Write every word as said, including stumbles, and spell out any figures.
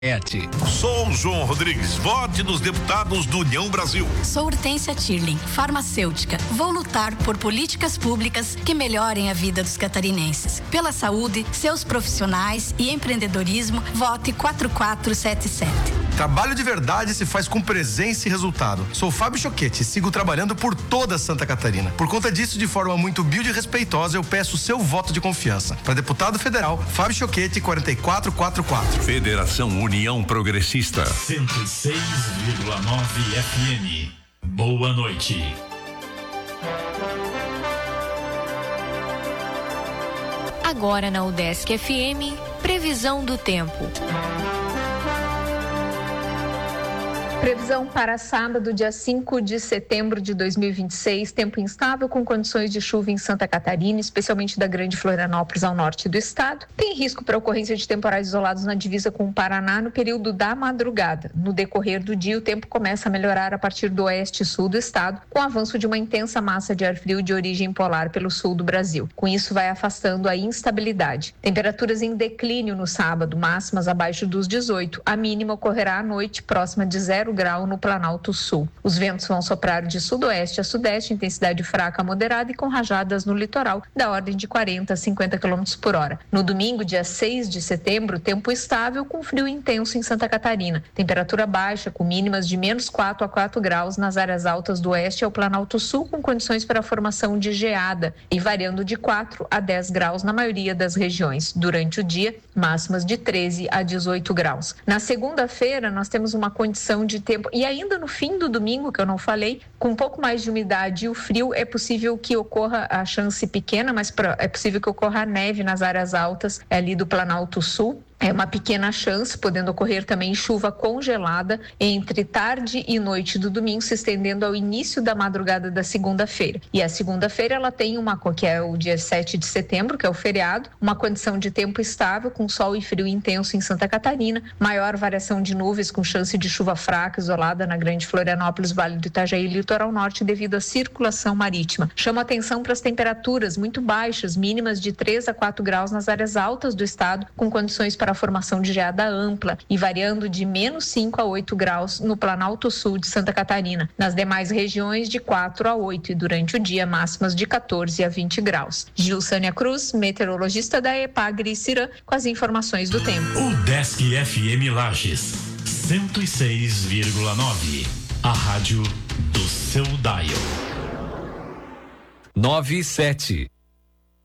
Sou João Rodrigues, vote nos deputados do União Brasil. Sou Hortência Tirling, farmacêutica. Vou lutar por políticas públicas que melhorem a vida dos catarinenses. Pela saúde, seus profissionais e empreendedorismo, vote quatro quatro sete sete. Trabalho de verdade se faz com presença e resultado. Sou Fábio Choquete e sigo trabalhando por toda Santa Catarina. Por conta disso, de forma muito humilde e respeitosa, eu peço o seu voto de confiança. Para deputado federal, Fábio Choquete, quatro quatro quatro quatro. Federação União Progressista. cento e seis vírgula nove F M. Boa noite. Agora na UDESC F M, previsão do tempo. Previsão para sábado, dia cinco de setembro de dois mil e vinte e seis, tempo instável com condições de chuva em Santa Catarina, especialmente da Grande Florianópolis ao norte do estado. Tem risco para ocorrência de temporais isolados na divisa com o Paraná no período da madrugada. No decorrer do dia, o tempo começa a melhorar a partir do oeste e sul do estado, com o avanço de uma intensa massa de ar frio de origem polar pelo sul do Brasil. Com isso, vai afastando a instabilidade. Temperaturas em declínio no sábado, máximas abaixo dos dezoito. A mínima ocorrerá à noite, próxima de zero grau no Planalto Sul. Os ventos vão soprar de sudoeste a sudeste, intensidade fraca a moderada e com rajadas no litoral da ordem de quarenta a cinquenta quilômetros por hora. No domingo, dia seis de setembro, tempo estável com frio intenso em Santa Catarina. Temperatura baixa com mínimas de menos quatro a quatro graus nas áreas altas do oeste ao Planalto Sul, com condições para a formação de geada e variando de quatro a dez graus na maioria das regiões. Durante o dia, máximas de treze a dezoito graus. Na segunda-feira, nós temos uma condição de tempo, e ainda no fim do domingo, que eu não falei, com um pouco mais de umidade e o frio, é possível que ocorra a chance pequena, mas é possível que ocorra a neve nas áreas altas ali do Planalto Sul. É uma pequena chance, podendo ocorrer também chuva congelada entre tarde e noite do domingo, se estendendo ao início da madrugada da segunda-feira. E a segunda-feira ela tem uma, que é o dia sete de setembro, que é o feriado, uma condição de tempo estável, com sol e frio intenso em Santa Catarina, maior variação de nuvens com chance de chuva fraca isolada na Grande Florianópolis, Vale do Itajaí e Litoral Norte devido à circulação marítima. Chama atenção para as temperaturas muito baixas, mínimas de três a quatro graus nas áreas altas do estado, com condições para a formação de geada ampla e variando de menos cinco a oito graus no Planalto Sul de Santa Catarina. Nas demais regiões, de quatro a oito e durante o dia, máximas de quatorze a vinte graus. Gilsânia Cruz, meteorologista da Epagri Cirã, com as informações do tempo. UDESC F M Lages, cento e seis vírgula nove. A rádio do seu dial. nove e sete.